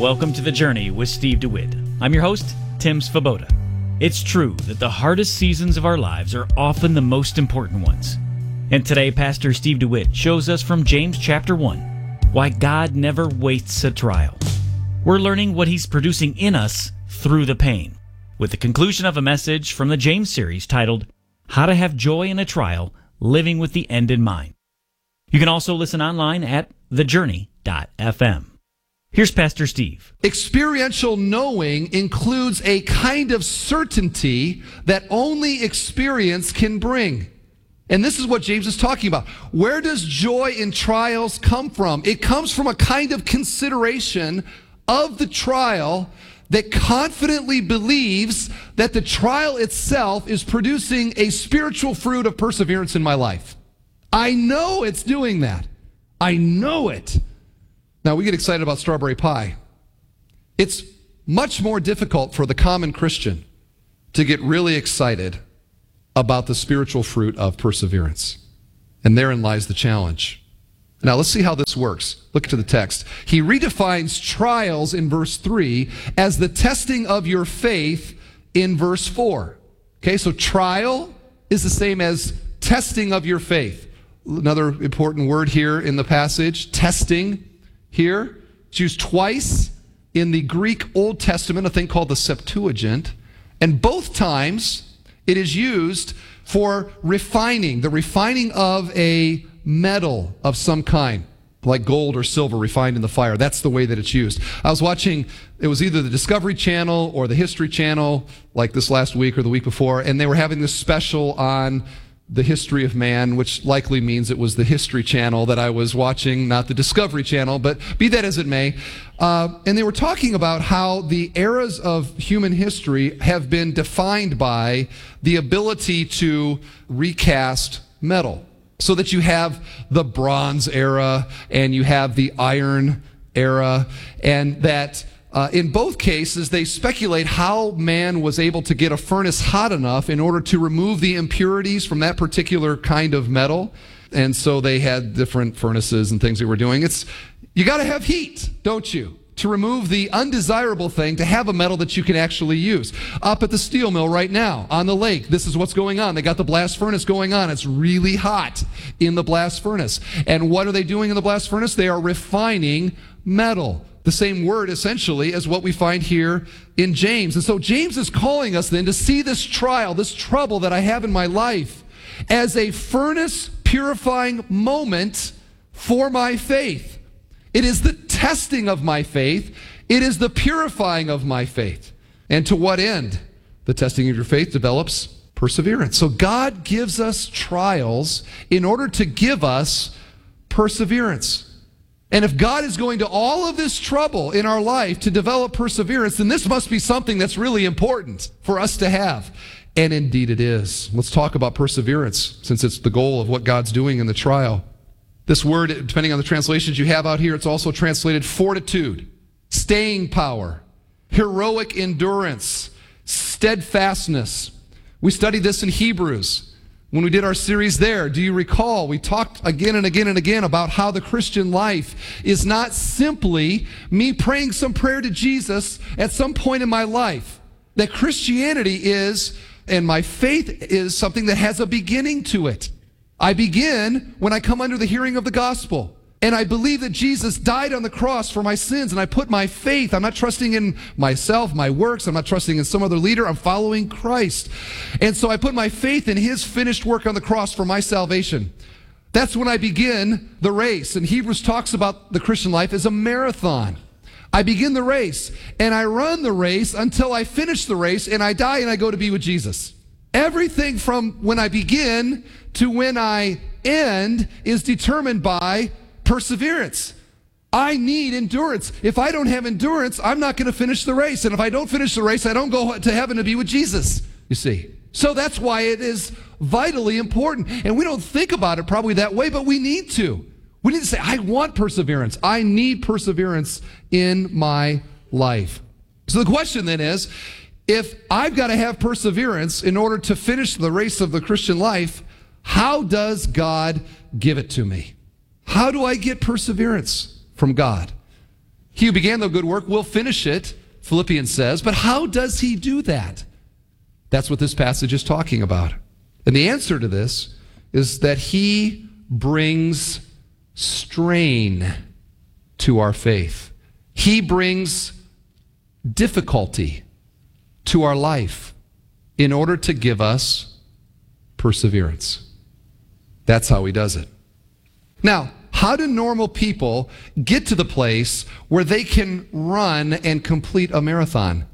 Welcome to The Journey with Steve DeWitt. I'm your host, Tim Svoboda. It's true that the hardest seasons of our lives are often the most important ones. And today, Pastor Steve DeWitt shows us from James chapter 1, why God never wastes a trial. We're learning what He's producing in us through the pain, with the conclusion of a message from the James series titled, How to Have Joy in a Trial, Living with the End in Mind. You can also listen online at thejourney.fm. Here's Pastor Steve. Experiential knowing includes a kind of certainty that only experience can bring. And this is what James is talking about. Where does joy in trials come from? It comes from a kind of consideration of the trial that confidently believes that the trial itself is producing a spiritual fruit of perseverance in my life. I know it's doing that. I know it. Now, we get excited about strawberry pie. It's much more difficult for the common Christian to get really excited about the spiritual fruit of perseverance. And therein lies the challenge. Now, let's see how this works. Look to the text. He redefines trials in verse 3 as the testing of your faith in verse 4. Okay, so trial is the same as testing of your faith. Another important word here in the passage, testing. Here, it's used twice in the Greek Old Testament, a thing called the Septuagint, and both times it is used for refining, the refining of a metal of some kind, like gold or silver refined in the fire. That's the way that it's used. I was watching, it was either the Discovery Channel or the History Channel, like this last week or the week before, and they were having this special on the history of man, which likely means it was the History Channel that I was watching, not the Discovery Channel, but be that as it may. And they were talking about how the eras of human history have been defined by the ability to recast metal. So that you have the Bronze Era and you have the Iron Era, and that in both cases, they speculate how man was able to get a furnace hot enough in order to remove the impurities from that particular kind of metal. And so they had different furnaces and things they were doing. You got to have heat, don't you? To remove the undesirable thing, to have a metal that you can actually use. Up at the steel mill right now, on the lake, this is what's going on. They got the blast furnace going on. It's really hot in the blast furnace. And what are they doing in the blast furnace? They are refining metal. The same word, essentially, as what we find here in James. And so James is calling us then to see this trial, this trouble that I have in my life, as a furnace purifying moment for my faith. It is the testing of my faith. It is the purifying of my faith. And to what end? The testing of your faith develops perseverance. So God gives us trials in order to give us perseverance. And if God is going to all of this trouble in our life to develop perseverance, then this must be something that's really important for us to have. And indeed it is. Let's talk about perseverance, since it's the goal of what God's doing in the trial. This word, depending on the translations you have out here, it's also translated fortitude, staying power, heroic endurance, steadfastness. We studied this in Hebrews. When we did our series there, do you recall, we talked again and again and again about how the Christian life is not simply me praying some prayer to Jesus at some point in my life. That Christianity is, and my faith is, something that has a beginning to it. I begin when I come under the hearing of the gospel. And I believe that Jesus died on the cross for my sins, and I put my faith. I'm not trusting in myself, my works. I'm not trusting in some other leader. I'm following Christ. And so I put my faith in His finished work on the cross for my salvation. That's when I begin the race. And Hebrews talks about the Christian life as a marathon. I begin the race, and I run the race until I finish the race, and I die, and I go to be with Jesus. Everything from when I begin to when I end is determined by perseverance. I need endurance. If I don't have endurance, I'm not going to finish the race. And if I don't finish the race, I don't go to heaven to be with Jesus, you see. So that's why it is vitally important. And we don't think about it probably that way, but we need to. We need to say, I want perseverance. I need perseverance in my life. So the question then is, if I've got to have perseverance in order to finish the race of the Christian life, how does God give it to me? How do I get perseverance from God? He who began the good work will finish it, Philippians says. But how does he do that? That's what this passage is talking about. And the answer to this is that he brings strain to our faith. He brings difficulty to our life in order to give us perseverance. That's how he does it. Now, how do normal people get to the place where they can run and complete a marathon?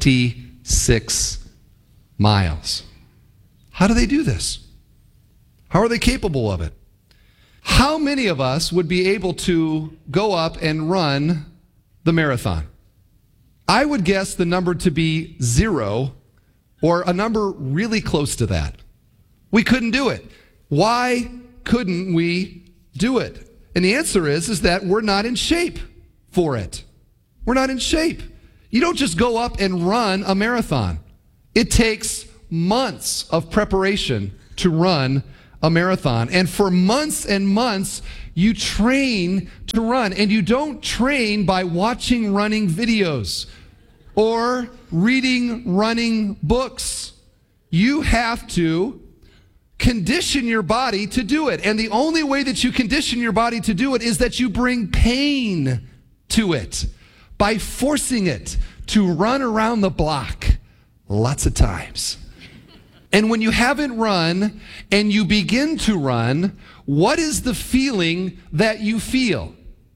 26 miles. How do they do this? How are they capable of it? How many of us would be able to go up and run the marathon? I would guess the number to be 0 or a number really close to that. We couldn't do it. Why couldn't we do it? And the answer is that we're not in shape for it. We're not in shape. You don't just go up and run a marathon. It takes months of preparation to run a marathon. And for months and months, you train to run. And you don't train by watching running videos or reading running books. You have to condition your body to do it. And the only way that you condition your body to do it is that you bring pain to it by forcing it to run around the block lots of times. And when you haven't run and you begin to run, what is the feeling that you feel?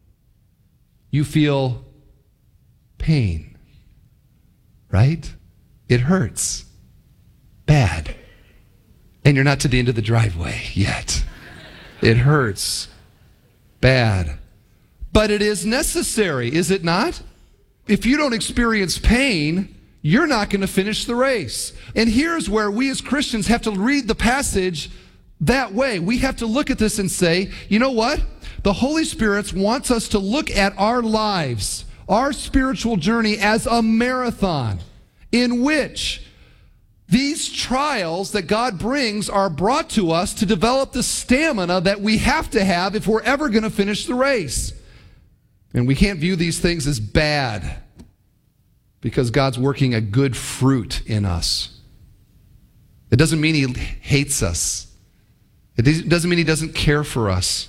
You feel pain, right? It hurts bad. And you're not to the end of the driveway yet. It hurts bad. But it is necessary, is it not? If you don't experience pain, you're not going to finish the race. And here's where we as Christians have to read the passage that way. We have to look at this and say, you know what? The Holy Spirit wants us to look at our lives, our spiritual journey as a marathon in which these trials that God brings are brought to us to develop the stamina that we have to have if we're ever going to finish the race. And we can't view these things as bad, because God's working a good fruit in us. It doesn't mean he hates us. It doesn't mean he doesn't care for us.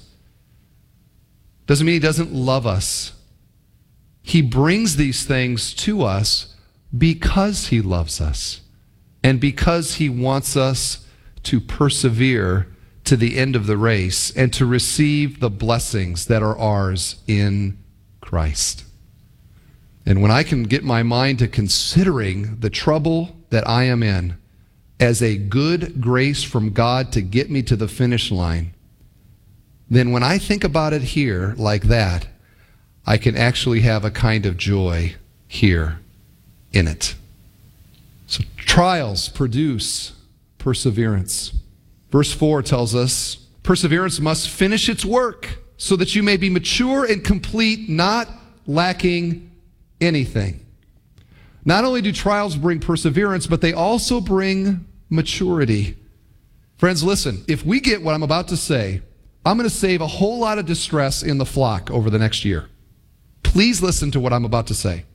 It doesn't mean he doesn't love us. He brings these things to us because he loves us and because he wants us to persevere to the end of the race and to receive the blessings that are ours in Christ. And when I can get my mind to considering the trouble that I am in as a good grace from God to get me to the finish line, then when I think about it here like that, I can actually have a kind of joy here in it. So trials produce perseverance. Verse 4 tells us, perseverance must finish its work so that you may be mature and complete, not lacking anything. Not only do trials bring perseverance, but they also bring maturity. Friends, listen, if we get what I'm about to say, I'm going to save a whole lot of distress in the flock over the next year. Please listen to what I'm about to say.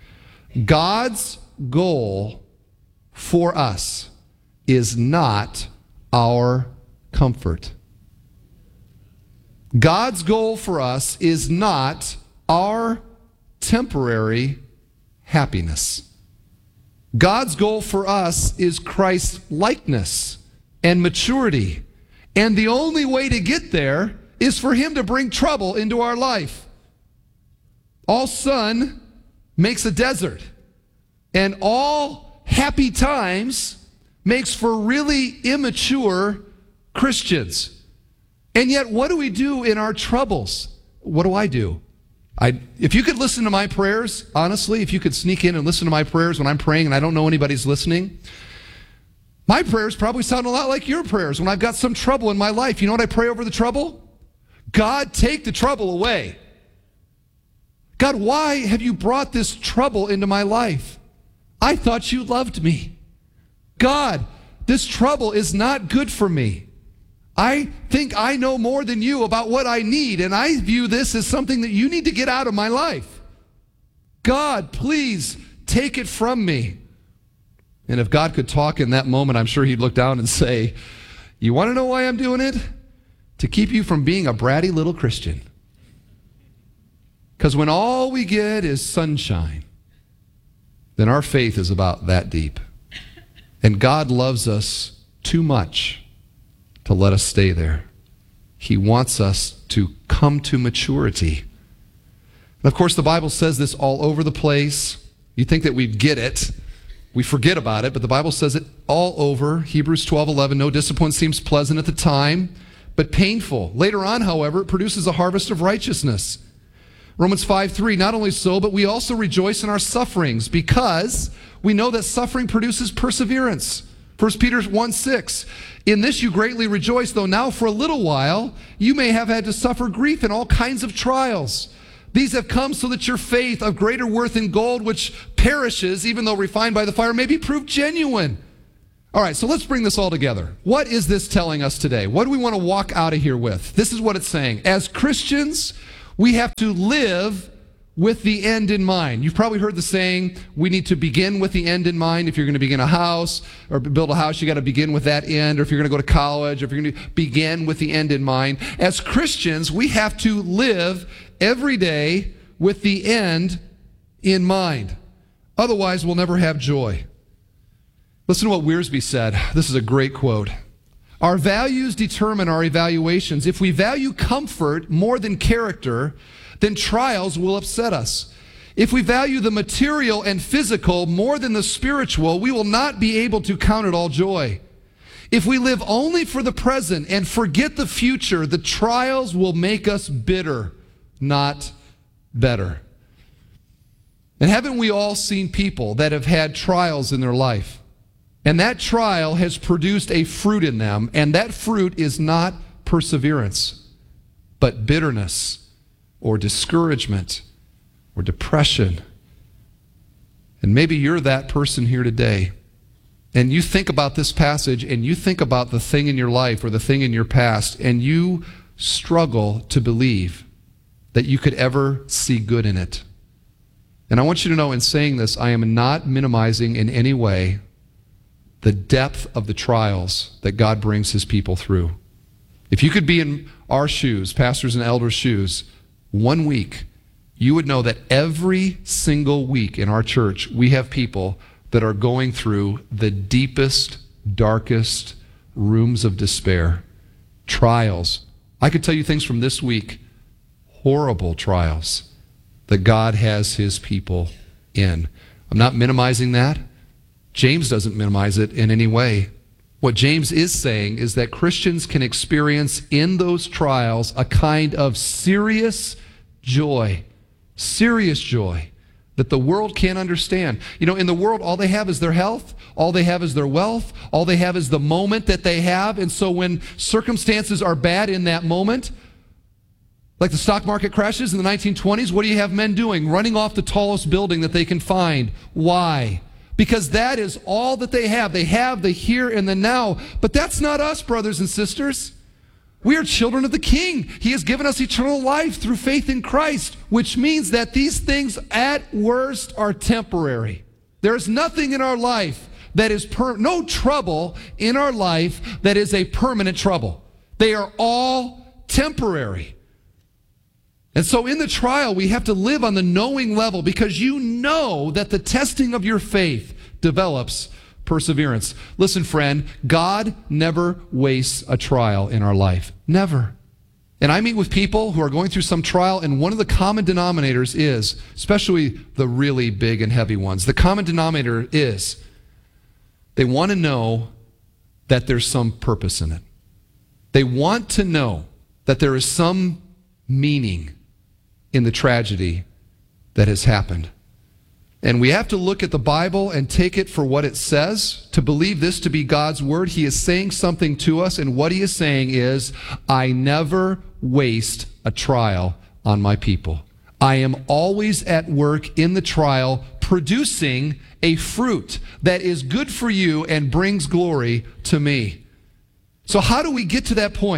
God's goal for us is not our comfort. God's goal for us is not our temporary happiness. God's goal for us is Christ's likeness and maturity. And the only way to get there is for him to bring trouble into our life. All sun makes a desert, and all happy times makes for really immature Christians. And yet, what do we do in our troubles? What do I do? If you could listen to my prayers, honestly, if you could sneak in and listen to my prayers when I'm praying and I don't know anybody's listening, my prayers probably sound a lot like your prayers when I've got some trouble in my life. You know what I pray over the trouble? God, take the trouble away. God, why have you brought this trouble into my life? I thought you loved me. God, this trouble is not good for me. I think I know more than you about what I need, and I view this as something that you need to get out of my life. God, please take it from me. And if God could talk in that moment, I'm sure he'd look down and say, you want to know why I'm doing it? To keep you from being a bratty little Christian. Because when all we get is sunshine, then our faith is about that deep. And God loves us too much to let us stay there. He wants us to come to maturity. And of course, the Bible says this all over the place. You'd think that we'd get it. We forget about it, but the Bible says it all over. Hebrews 12:11, no discipline seems pleasant at the time, but painful. Later on, however, it produces a harvest of righteousness. Romans 5:3, not only so, but we also rejoice in our sufferings because we know that suffering produces perseverance. 1 Peter 1:6, in this you greatly rejoice, though now for a little while you may have had to suffer grief in all kinds of trials. These have come so that your faith of greater worth in gold, which perishes, even though refined by the fire, may be proved genuine. All right, so let's bring this all together. What is this telling us today? What do we want to walk out of here with? This is what it's saying. As Christians, we have to live with the end in mind. You've probably heard the saying, we need to begin with the end in mind. If you're going to begin a house or build a house, you got to begin with that end. Or if you're going to go to college, or if you're going to begin with the end in mind. As Christians, we have to live every day with the end in mind. Otherwise, we'll never have joy. Listen to what Wiersbe said. This is a great quote. Our values determine our evaluations. If we value comfort more than character, then trials will upset us. If we value the material and physical more than the spiritual, we will not be able to count it all joy. If we live only for the present and forget the future, the trials will make us bitter, not better. And haven't we all seen people that have had trials in their life? And that trial has produced a fruit in them, and that fruit is not perseverance, but bitterness, or discouragement, or depression. And maybe you're that person here today. And you think about this passage, and you think about the thing in your life or the thing in your past, and you struggle to believe that you could ever see good in it. And I want you to know in saying this, I am not minimizing in any way the depth of the trials that God brings his people through. If you could be in our shoes, pastors and elders' shoes, 1 week, you would know that every single week in our church, we have people that are going through the deepest, darkest rooms of despair, trials. I could tell you things from this week, horrible trials that God has his people in. I'm not minimizing that. James doesn't minimize it in any way. What James is saying is that Christians can experience in those trials a kind of serious joy that the world can't understand. You know, in the world, all they have is their health, all they have is their wealth, all they have is the moment that they have. And so when circumstances are bad in that moment, like the stock market crashes in the 1920s, what do you have men doing? Running off the tallest building that they can find. Why? Because that is all that they have. They have the here and the now. But that's not us, brothers and sisters. We are children of the King. He has given us eternal life through faith in Christ, which means that these things at worst are temporary. There is nothing in our life that is no trouble in our life that is a permanent trouble. They are all temporary. And so in the trial, we have to live on the knowing level because you know that the testing of your faith develops perseverance. Listen, friend, God never wastes a trial in our life. Never. And I meet with people who are going through some trial, and one of the common denominators is, especially the really big and heavy ones, the common denominator is they want to know that there's some purpose in it. They want to know that there is some meaning in the tragedy that has happened. And we have to look at the Bible and take it for what it says. To believe this to be God's word, he is saying something to us, and what he is saying is, I never waste a trial on my people. I am always at work in the trial, producing a fruit that is good for you and brings glory to me. So how do we get to that point?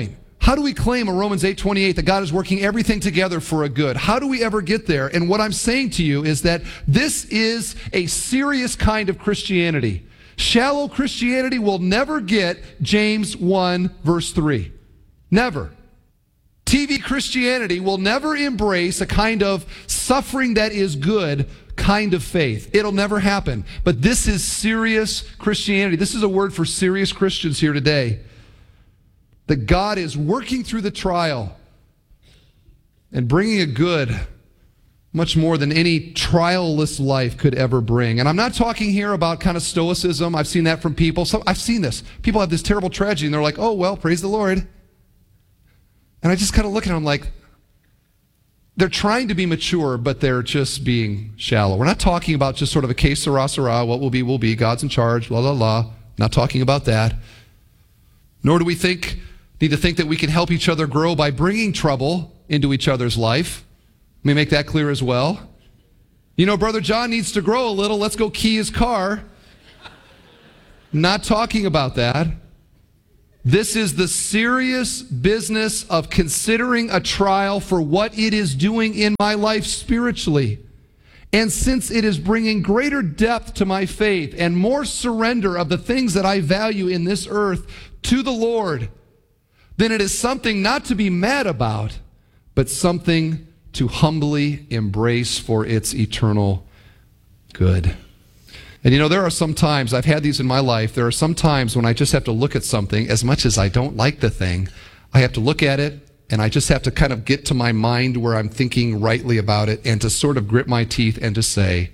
How do we claim in Romans 8:28 that God is working everything together for a good? How do we ever get there? And what I'm saying to you is that this is a serious kind of Christianity. Shallow Christianity will never get James 1 verse 3. Never. TV Christianity will never embrace a kind of suffering that is good kind of faith. It'll never happen. But this is serious Christianity. This is a word for serious Christians here today. That God is working through the trial and bringing a good much more than any trialless life could ever bring. And I'm not talking here about kind of stoicism. I've seen that from people. So I've seen this. People have this terrible tragedy and they're like, oh, well, praise the Lord. And I just kind of look at them like, they're trying to be mature, but they're just being shallow. We're not talking about just sort of a que sera, sera, what will be, God's in charge, la, la, la. Not talking about that. Nor do we need to think that we can help each other grow by bringing trouble into each other's life. Let me make that clear as well. You know, Brother John needs to grow a little. Let's go key his car. Not talking about that. This is the serious business of considering a trial for what it is doing in my life spiritually. And since it is bringing greater depth to my faith and more surrender of the things that I value in this earth to the Lord, then it is something not to be mad about, but something to humbly embrace for its eternal good. And you know, there are some times, I've had these in my life, there are some times when I just have to look at something, as much as I don't like the thing, I have to look at it, and I just have to kind of get to my mind where I'm thinking rightly about it, and to sort of grit my teeth and to say,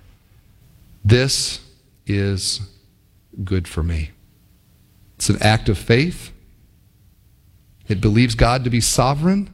this is good for me. It's an act of faith. It believes God to be sovereign,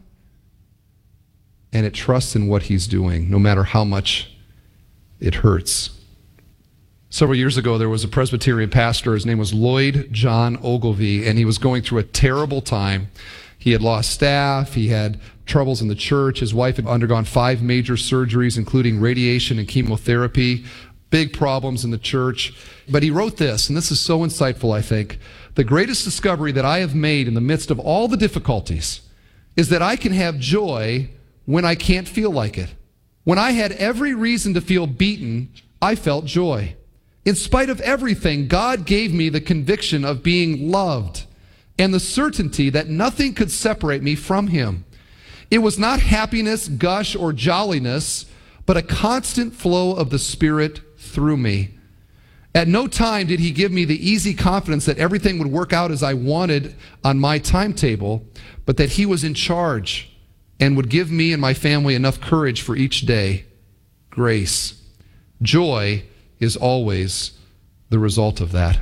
and it trusts in what he's doing, no matter how much it hurts. Several years ago, there was a Presbyterian pastor. His name was Lloyd John Ogilvie, and he was going through a terrible time. He had lost staff. He had troubles in the church. His wife had undergone 5 major surgeries, including radiation and chemotherapy. Big problems in the church. But he wrote this, and this is so insightful, I think. The greatest discovery that I have made in the midst of all the difficulties is that I can have joy when I can't feel like it. When I had every reason to feel beaten, I felt joy. In spite of everything, God gave me the conviction of being loved and the certainty that nothing could separate me from him. It was not happiness, gush, or jolliness, but a constant flow of the Spirit through me. At no time did he give me the easy confidence that everything would work out as I wanted on my timetable, but that he was in charge and would give me and my family enough courage for each day. Grace. Joy is always the result of that.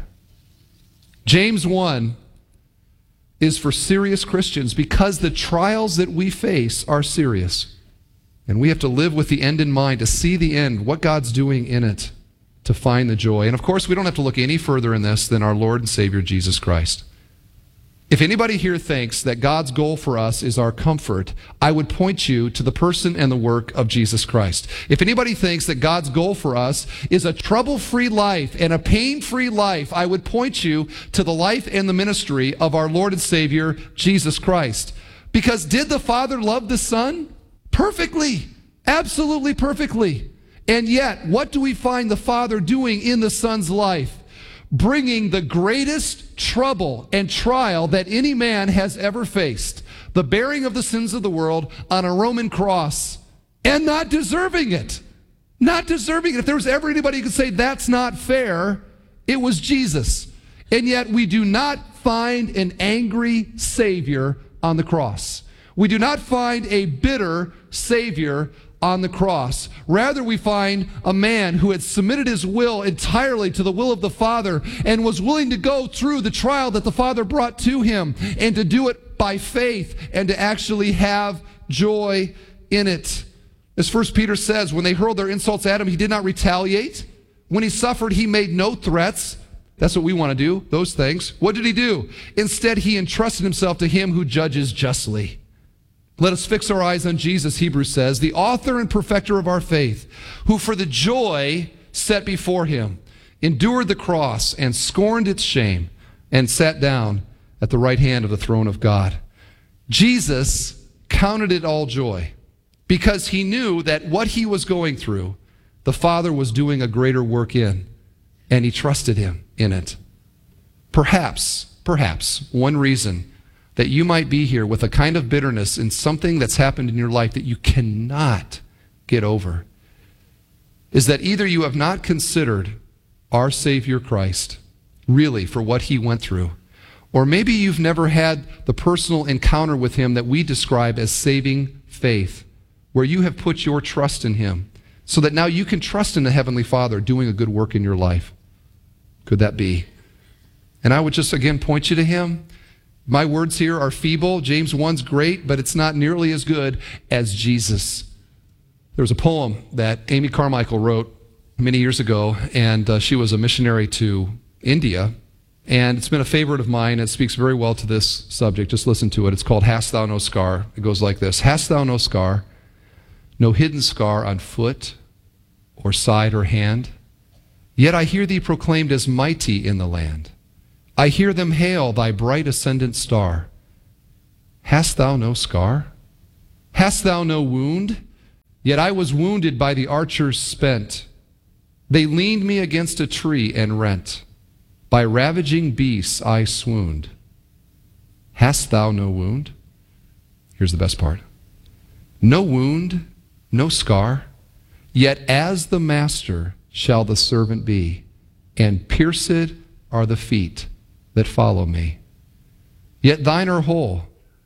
James 1 is for serious Christians because the trials that we face are serious. And we have to live with the end in mind, to see the end, what God's doing in it, to find the joy. And of course, we don't have to look any further in this than our Lord and Savior, Jesus Christ. If anybody here thinks that God's goal for us is our comfort, I would point you to the person and the work of Jesus Christ. If anybody thinks that God's goal for us is a trouble-free life and a pain-free life, I would point you to the life and the ministry of our Lord and Savior, Jesus Christ. Because did the Father love the Son? Perfectly. Absolutely perfectly. And yet, what do we find the Father doing in the Son's life? Bringing the greatest trouble and trial that any man has ever faced, the bearing of the sins of the world on a Roman cross, and not deserving it. Not deserving it. If there was ever anybody who could say that's not fair, it was Jesus. And yet we do not find an angry Savior on the cross. We do not find a bitter Savior on the cross. Rather, we find a man who had submitted his will entirely to the will of the Father and was willing to go through the trial that the Father brought to him and to do it by faith and to actually have joy in it. As 1 Peter says, when they hurled their insults at him, he did not retaliate. When he suffered, he made no threats. That's what we want to do, those things. What did he do? Instead, he entrusted himself to him who judges justly. Let us fix our eyes on Jesus, Hebrews says, the author and perfecter of our faith, who for the joy set before him endured the cross and scorned its shame and sat down at the right hand of the throne of God. Jesus counted it all joy because he knew that what he was going through, the Father was doing a greater work in, and he trusted him in it. Perhaps one reason that you might be here with a kind of bitterness in something that's happened in your life that you cannot get over is that either you have not considered our Savior Christ really for what he went through, or maybe you've never had the personal encounter with him that we describe as saving faith, where you have put your trust in him so that now you can trust in the Heavenly Father doing a good work in your life. Could that be? And I would just again point you to him. My words here are feeble. James 1's great, but it's not nearly as good as Jesus. There was a poem that Amy Carmichael wrote many years ago, and she was a missionary to India, and it's been a favorite of mine. It speaks very well to this subject. Just listen to it. It's called Hast Thou No Scar. It goes like this. Hast thou no scar, no hidden scar on foot or side or hand? Yet I hear thee proclaimed as mighty in the land. I hear them hail thy bright ascendant star. Hast thou no scar? Hast thou no wound? Yet I was wounded by the archers spent. They leaned me against a tree and rent. By ravaging beasts I swooned. Hast thou no wound? Here's the best part. No wound, no scar, yet as the master shall the servant be, and pierced are the feet that follow me. Yet thine are whole.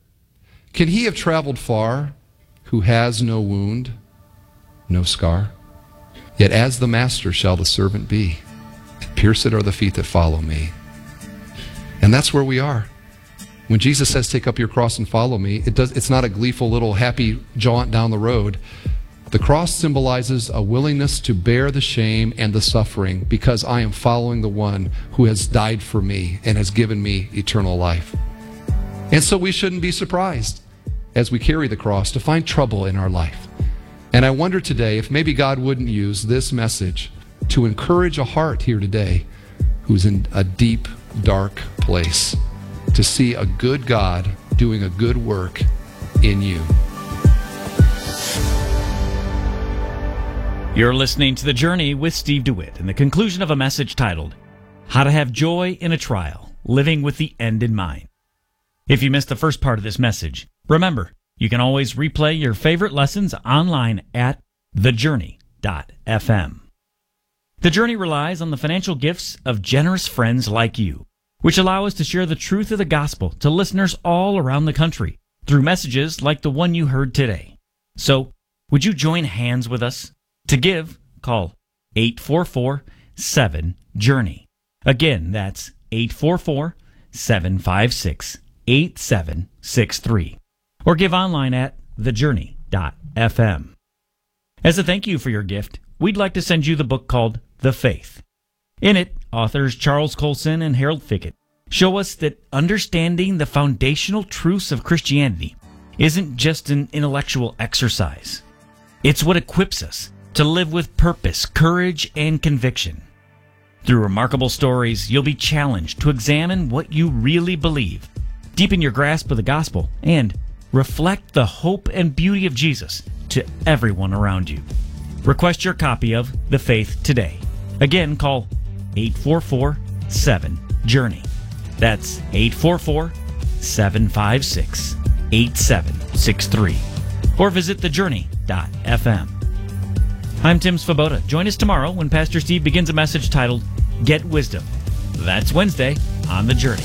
Can he have traveled far who has no wound, no scar? Yet as the master shall the servant be, and pierced are the feet that follow me. And that's where we are. When Jesus says, take up your cross and follow me, it's not a gleeful little happy jaunt down the road. The cross symbolizes a willingness to bear the shame and the suffering because I am following the one who has died for me and has given me eternal life. And so we shouldn't be surprised as we carry the cross to find trouble in our life. And I wonder today if maybe God wouldn't use this message to encourage a heart here today who's in a deep, dark place to see a good God doing a good work in you. You're listening to The Journey with Steve DeWitt and the conclusion of a message titled, How to Have Joy in a Trial, Living with the End in Mind. If you missed the first part of this message, remember, you can always replay your favorite lessons online at thejourney.fm. The Journey relies on the financial gifts of generous friends like you, which allow us to share the truth of the gospel to listeners all around the country through messages like the one you heard today. So, would you join hands with us? To give, call 844-7-JOURNEY. Again, that's 844-756-8763. Or give online at thejourney.fm. As a thank you for your gift, we'd like to send you the book called The Faith. In it, authors Charles Colson and Harold Fickett show us that understanding the foundational truths of Christianity isn't just an intellectual exercise. It's what equips us to live with purpose, courage, and conviction. Through remarkable stories, you'll be challenged to examine what you really believe, deepen your grasp of the gospel, and reflect the hope and beauty of Jesus to everyone around you. Request your copy of The Faith today. Again, call 844-7-JOURNEY. That's 844-756-8763. Or visit thejourney.fm. I'm Tim Svoboda. Join us tomorrow when Pastor Steve begins a message titled, Get Wisdom. That's Wednesday on The Journey.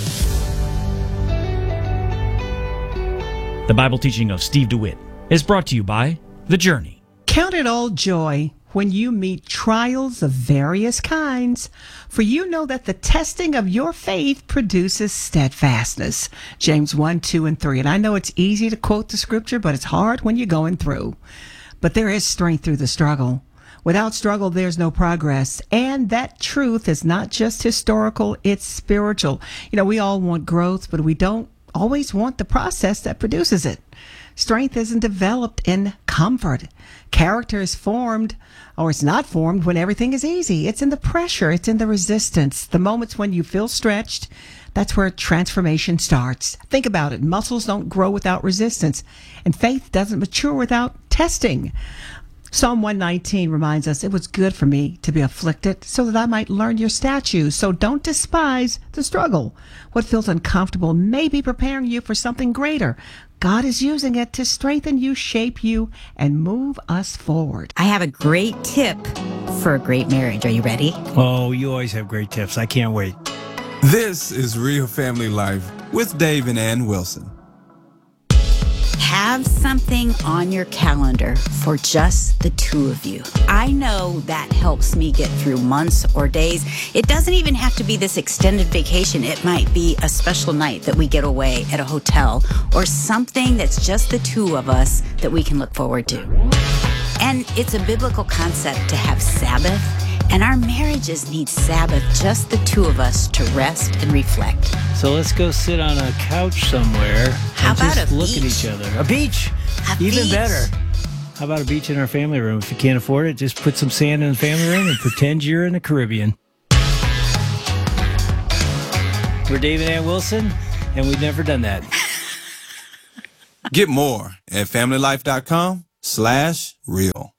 The Bible teaching of Steve DeWitt is brought to you by The Journey. Count it all joy when you meet trials of various kinds, for you know that the testing of your faith produces steadfastness. James 1, 2, and 3. And I know it's easy to quote the scripture, but it's hard when you're going through. But there is strength through the struggle. Without struggle, there's no progress. And that truth is not just historical, it's spiritual. You know, we all want growth, but we don't always want the process that produces it. Strength isn't developed in comfort. Character is formed, or it's not formed, when everything is easy. It's in the pressure. It's in the resistance. The moments when you feel stretched, that's where transformation starts. Think about it. Muscles don't grow without resistance, and faith doesn't mature without testing. Psalm 119 reminds us, it was good for me to be afflicted so that I might learn your statutes. So don't despise the struggle. What feels uncomfortable may be preparing you for something greater. God is using it to strengthen you, shape you, and move us forward. I have a great tip for a great marriage. Are you ready? Oh, you always have great tips. I can't wait. This is Real Family Life with Dave and Ann Wilson. Have something on your calendar for just the two of you. I know that helps me get through months or days. It doesn't even have to be this extended vacation. It might be a special night that we get away at a hotel or something that's just the two of us that we can look forward to. And it's a biblical concept to have Sabbath, and our marriages need Sabbath, just the two of us, to rest and reflect. So let's go sit on a couch somewhere How and about just a look at beach? each other. A beach! Even beach. better. How about a beach in our family room? If you can't afford it, just put some sand in the family room and pretend you're in the Caribbean. We're Dave and Ann Wilson, and we've never done that. Get more at familylife.com/real.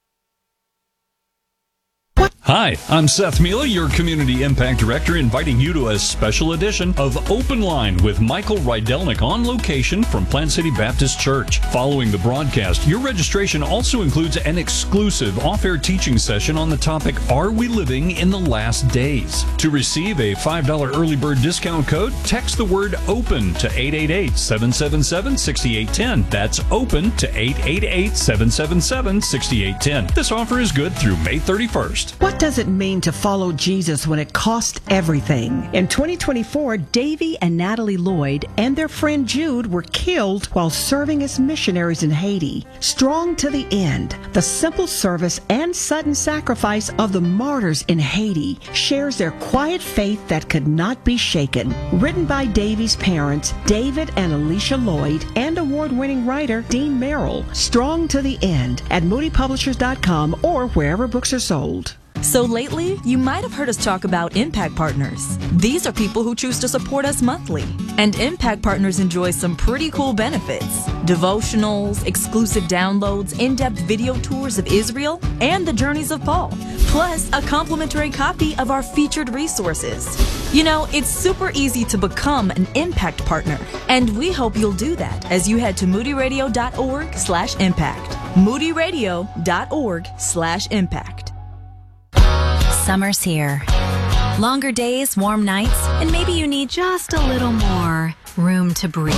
Hi, I'm Seth Mila, your Community Impact Director, inviting you to a special edition of Open Line with Michael Rydelnik on location from Plant City Baptist Church. Following the broadcast, your registration also includes an exclusive off-air teaching session on the topic, Are We Living in the Last Days? To receive a $5 early bird discount code, text the word OPEN to 888-777-6810. That's OPEN to 888-777-6810. This offer is good through May 31st. What does it mean to follow Jesus when it costs everything? In 2024, Davy and Natalie Lloyd and their friend Jude were killed while serving as missionaries in Haiti. Strong to the end, the simple service and sudden sacrifice of the martyrs in Haiti shares their quiet faith that could not be shaken. Written by Davy's parents, David and Alicia Lloyd, and award-winning writer Dean Merrill. Strong to the end at moodypublishers.com or wherever books are sold. So lately, you might have heard us talk about Impact Partners. These are people who choose to support us monthly. And Impact Partners enjoy some pretty cool benefits. Devotionals, exclusive downloads, in-depth video tours of Israel, and the journeys of Paul. Plus, a complimentary copy of our featured resources. You know, it's super easy to become an Impact Partner. And we hope you'll do that as you head to moodyradio.org/impact. moodyradio.org/impact. Summer's here. Longer days, warm nights, and maybe you need just a little more room to breathe.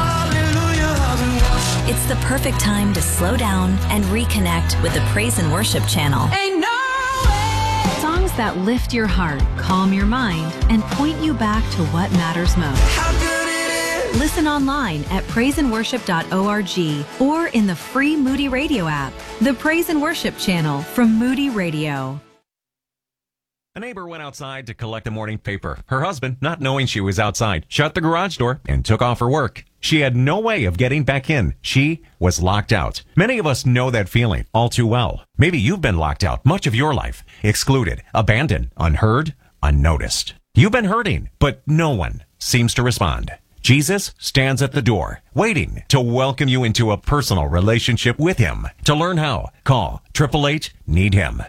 It's the perfect time to slow down and reconnect with the Praise and Worship channel. Songs that lift your heart, calm your mind, and point you back to what matters most. Listen online at praiseandworship.org or in the free Moody Radio app. The Praise and Worship channel from Moody Radio. A neighbor went outside to collect the morning paper. Her husband, not knowing she was outside, shut the garage door and took off her work. She had no way of getting back in. She was locked out. Many of us know that feeling all too well. Maybe you've been locked out much of your life, excluded, abandoned, unheard, unnoticed. You've been hurting, but no one seems to respond. Jesus stands at the door, waiting to welcome you into a personal relationship with him. To learn how, call 888-NEED-HIM.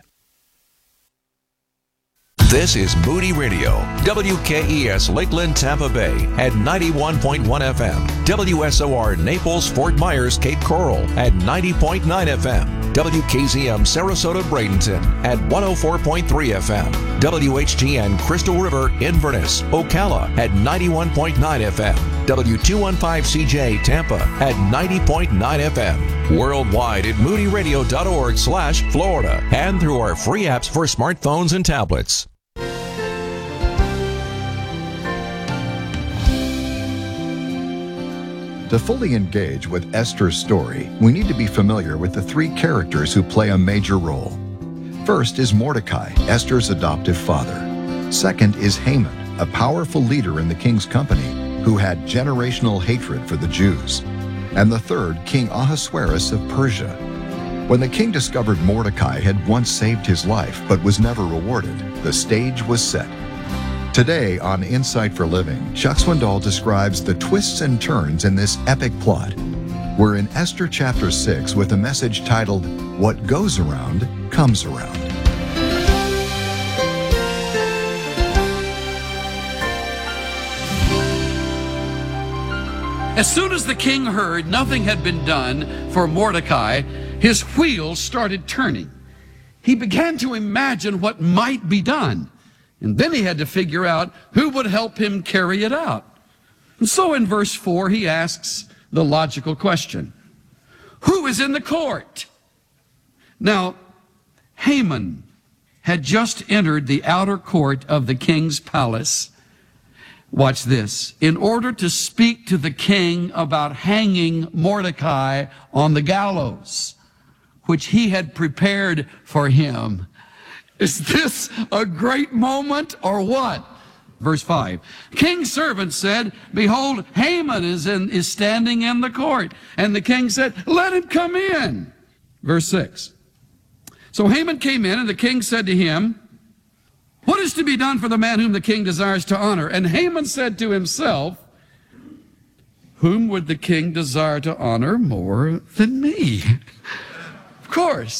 This is Moody Radio, WKES Lakeland, Tampa Bay at 91.1 FM, WSOR Naples, Fort Myers, Cape Coral at 90.9 FM, WKZM Sarasota, Bradenton at 104.3 FM, WHGN Crystal River, Inverness, Ocala at 91.9 FM, W215CJ Tampa at 90.9 FM, worldwide at moodyradio.org/Florida, and through our free apps for smartphones and tablets. To fully engage with Esther's story, we need to be familiar with the three characters who play a major role. First is Mordecai, Esther's adoptive father. Second is Haman, a powerful leader in the king's company who had generational hatred for the Jews. and the third King Ahasuerus of Persia. When the king discovered Mordecai had once saved his life but was never rewarded, the stage was set. Today on Insight for Living, Chuck Swindoll describes the twists and turns in this epic plot. We're in Esther chapter 6 with a message titled, What Goes Around Comes Around. As soon as the king heard nothing had been done for Mordecai, his wheels started turning. He began to imagine what might be done. And then he had to figure out who would help him carry it out. And so in verse 4, he asks the logical question, who is in the court? Now, Haman had just entered the outer court of the king's palace. Watch this. In order to speak to the king about hanging Mordecai on the gallows, which he had prepared for him. Is this a great moment or what? Verse 5. King's servant said, behold, Haman is standing in the court. And the king said, let him come in. Verse 6. So Haman came in, and the king said to him, what is to be done for the man whom the king desires to honor? And Haman said to himself, whom would the king desire to honor more than me? Of course.